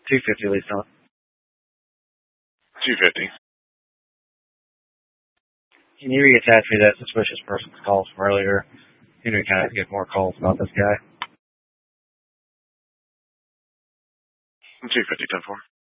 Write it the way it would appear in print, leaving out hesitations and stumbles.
250 lease on it. 250. Can you reattach me that suspicious person's calls from earlier? You know, kind of get more calls about this guy. 250, 10-4.